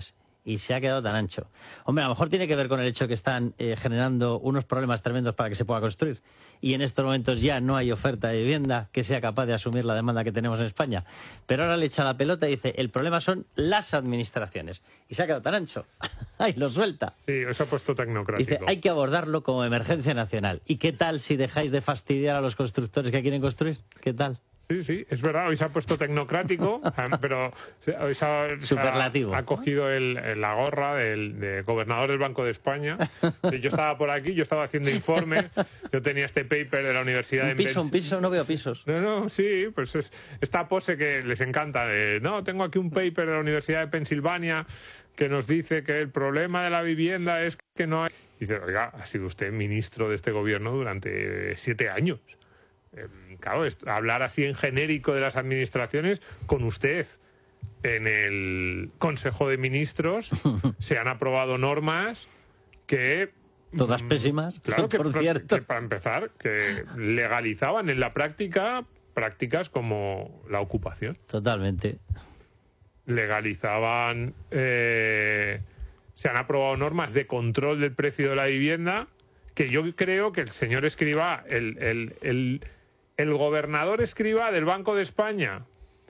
administraciones. Y se ha quedado tan ancho. Hombre, a lo mejor tiene que ver con el hecho que están generando unos problemas tremendos para que se pueda construir. Y en estos momentos ya no hay oferta de vivienda que sea capaz de asumir la demanda que tenemos en España. Pero ahora le echa la pelota y dice, el problema son las administraciones. Y se ha quedado tan ancho. ¡Ay, lo suelta! Sí, eso ha puesto tecnocrático. Dice, hay que abordarlo como emergencia nacional. ¿Y qué tal si dejáis de fastidiar a los constructores que quieren construir? ¿Qué tal? Sí, es verdad, hoy se ha puesto tecnocrático, pero hoy Superlativo. Ha cogido la gorra del gobernador del Banco de España. Yo estaba por aquí, yo estaba haciendo informes, yo tenía este paper de la Universidad de... Un piso, no veo pisos. No, sí, pues esta pose que les encanta. Tengo aquí un paper de la Universidad de Pensilvania que nos dice que el problema de la vivienda es que no hay... Dice, oiga, ha sido usted ministro de este gobierno durante 7 años. Claro, hablar así en genérico de las administraciones, con usted en el Consejo de Ministros se han aprobado normas que... Todas pésimas, claro, por cierto. Que para empezar, que legalizaban en la práctica prácticas como la ocupación. Totalmente. Legalizaban... se han aprobado normas de control del precio de la vivienda que yo creo que el señor Escrivá, el gobernador Escrivá del Banco de España,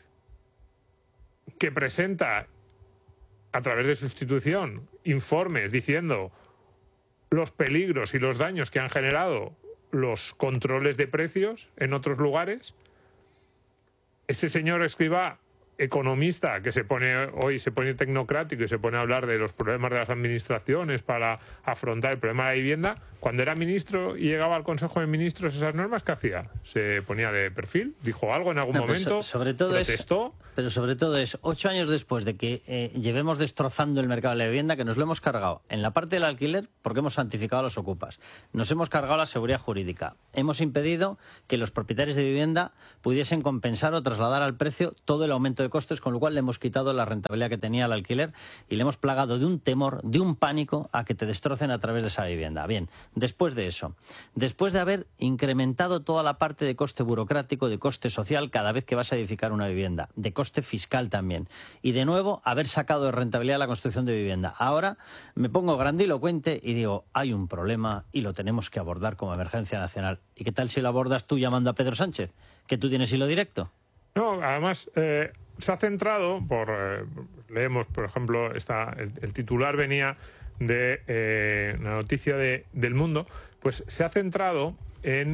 que presenta a través de su institución informes diciendo los peligros y los daños que han generado los controles de precios en otros lugares, ese señor Escrivá, economista, que hoy se pone tecnocrático y se pone a hablar de los problemas de las administraciones para afrontar el problema de la vivienda, cuando era ministro y llegaba al Consejo de Ministros esas normas, ¿qué hacía? ¿Se ponía de perfil? ¿Dijo algo en algún momento? Sobre todo ¿protestó? Pero sobre todo es 8 años después de que llevemos destrozando el mercado de la vivienda, que nos lo hemos cargado en la parte del alquiler porque hemos santificado a los ocupas. Nos hemos cargado la seguridad jurídica. Hemos impedido que los propietarios de vivienda pudiesen compensar o trasladar al precio todo el aumento de costes, con lo cual le hemos quitado la rentabilidad que tenía el alquiler y le hemos plagado de un temor, de un pánico a que te destrocen a través de esa vivienda. Bien, después de eso, después de haber incrementado toda la parte de coste burocrático, de coste social cada vez que vas a edificar una vivienda, de coste fiscal también, y de nuevo haber sacado de rentabilidad la construcción de vivienda. Ahora me pongo grandilocuente y digo, hay un problema y lo tenemos que abordar como emergencia nacional. ¿Y qué tal si lo abordas tú llamando a Pedro Sánchez, que tú tienes hilo directo? No, además se ha centrado, leemos, por ejemplo, el titular venía de la noticia del Mundo, pues se ha centrado en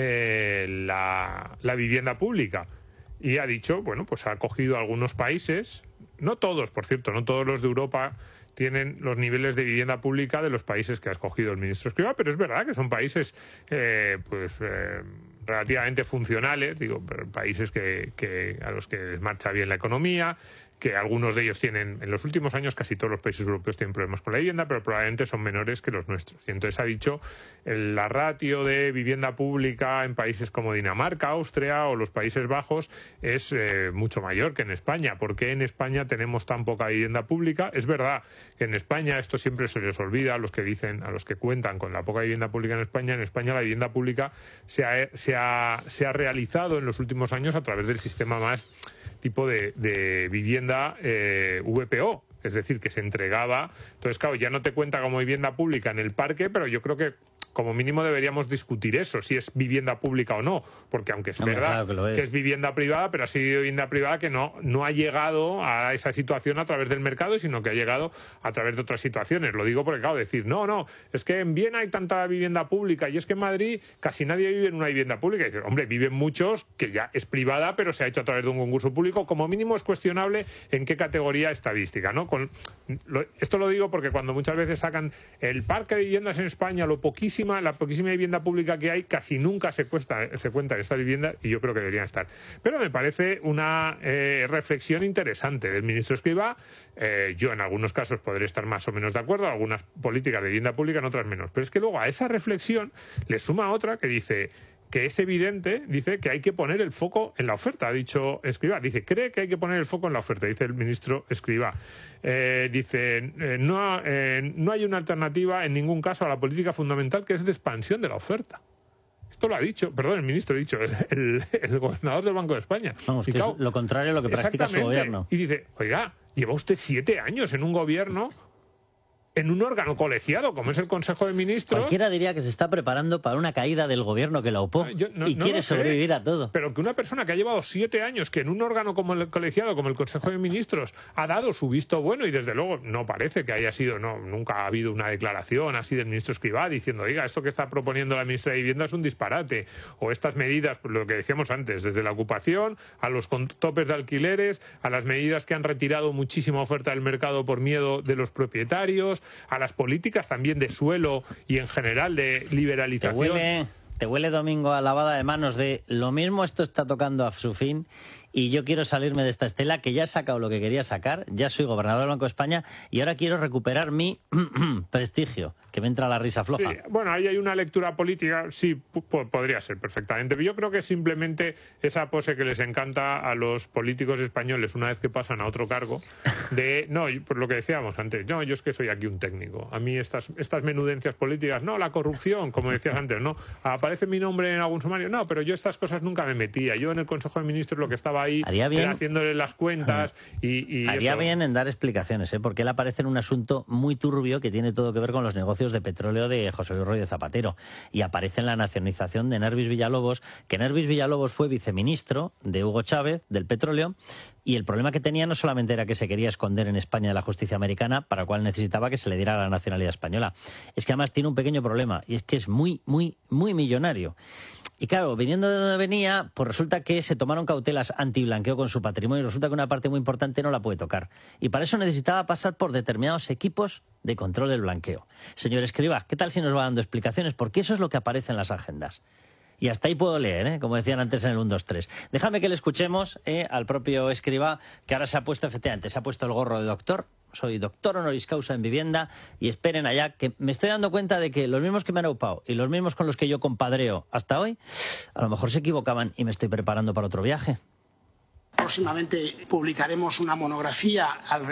la vivienda pública y ha dicho, bueno, pues ha cogido algunos países, no todos, por cierto, no todos los de Europa tienen los niveles de vivienda pública de los países que ha escogido el ministro Escrivá, pero es verdad que son países relativamente funcionales, países a los que les marcha bien la economía, que algunos de ellos tienen, en los últimos años casi todos los países europeos tienen problemas con la vivienda, pero probablemente son menores que los nuestros. Y entonces ha dicho, la ratio de vivienda pública en países como Dinamarca, Austria o los Países Bajos es mucho mayor que en España. ¿Por qué en España tenemos tan poca vivienda pública? Es verdad que en España, esto siempre se les olvida a los que cuentan con la poca vivienda pública en España la vivienda pública se ha realizado en los últimos años a través del sistema más tipo de vivienda VPO, es decir, que se entregaba. Entonces, claro, ya no te cuenta como vivienda pública en el parque, pero yo creo que como mínimo deberíamos discutir eso, si es vivienda pública o no, porque aunque es verdad que es vivienda privada, pero ha sido vivienda privada que no ha llegado a esa situación a través del mercado, sino que ha llegado a través de otras situaciones. Lo digo porque, claro, decir, no, es que en Viena hay tanta vivienda pública y es que en Madrid casi nadie vive en una vivienda pública. Y dices, hombre, viven muchos que ya es privada, pero se ha hecho a través de un concurso público. Como mínimo es cuestionable en qué categoría estadística, ¿no? Esto lo digo porque cuando muchas veces sacan el parque de viviendas en España, la poquísima vivienda pública que hay, casi nunca se cuenta en esta vivienda, y yo creo que deberían estar. Pero me parece una reflexión interesante del ministro Escrivá. Yo en algunos casos podré estar más o menos de acuerdo, algunas políticas de vivienda pública, en otras menos. Pero es que luego a esa reflexión le suma otra que dice que es evidente, dice que hay que poner el foco en la oferta, ha dicho Escrivá. Dice, cree que hay que poner el foco en la oferta, dice el ministro Escrivá. Dice, no hay una alternativa en ningún caso a la política fundamental, que es de expansión de la oferta. Esto lo ha dicho, perdón, el ministro ha dicho, el gobernador del Banco de España. Vamos, que es lo contrario a lo que practica su gobierno. Y dice, oiga, lleva usted 7 años en un gobierno, en un órgano colegiado como es el Consejo de Ministros. Cualquiera diría que se está preparando para una caída del gobierno que la upó y quiere sobrevivir a todo. Pero que una persona que ha llevado 7 años, que en un órgano como el colegiado, como el Consejo de Ministros, ha dado su visto bueno, y desde luego no parece que haya sido, nunca ha habido una declaración así del ministro Escrivá diciendo, oiga, esto que está proponiendo la ministra de Vivienda es un disparate, o estas medidas, lo que decíamos antes, desde la ocupación, a los topes de alquileres, a las medidas que han retirado muchísima oferta del mercado por miedo de los propietarios, a las políticas también de suelo y en general de liberalización. Te huele, Domingo, a lavada de manos de lo mismo, esto está tocando a su fin y yo quiero salirme de esta estela, que ya he sacado lo que quería sacar, ya soy gobernador del Banco de España y ahora quiero recuperar mi prestigio, que me entra la risa floja. Sí, bueno, ahí hay una lectura política, sí, podría ser perfectamente, pero yo creo que simplemente esa pose que les encanta a los políticos españoles una vez que pasan a otro cargo, por lo que decíamos antes, yo es que soy aquí un técnico, a mí estas menudencias políticas, la corrupción, como decías antes, aparece mi nombre en algún sumario, pero yo estas cosas nunca me metía, yo en el Consejo de Ministros lo que estaba ahí era haciéndole las cuentas y haría eso. Bien en dar explicaciones, porque él aparece en un asunto muy turbio que tiene todo que ver con los negocios de petróleo de José Luis Rodríguez Zapatero, y aparece en la nacionalización de Nervis Villalobos, que Nervis Villalobos fue viceministro de Hugo Chávez del petróleo, y el problema que tenía no solamente era que se quería esconder en España de la justicia americana, para lo cual necesitaba que se le diera la nacionalidad española, es que además tiene un pequeño problema, y es que es muy, muy, muy millonario. Y claro, viniendo de donde venía, pues resulta que se tomaron cautelas antiblanqueo con su patrimonio, y resulta que una parte muy importante no la puede tocar. Y para eso necesitaba pasar por determinados equipos de control del blanqueo. Señor Escrivá, ¿qué tal si nos va dando explicaciones? Porque eso es lo que aparece en las agendas. Y hasta ahí puedo leer, como decían antes en el 1, 2, 3. Déjame que le escuchemos al propio Escrivá, que ahora se ha puesto el gorro de doctor. Soy doctor honoris causa en vivienda, y esperen allá, que me estoy dando cuenta de que los mismos que me han upado y los mismos con los que yo compadreo hasta hoy, a lo mejor se equivocaban y me estoy preparando para otro viaje. Próximamente publicaremos una monografía